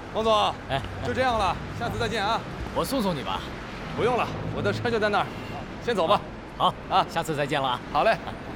王总， 哎， 就这样了，下次再见啊。 我送送你吧。 不用了，我的车就在那儿，先走吧。 好啊， 下次再见了啊。 好嘞。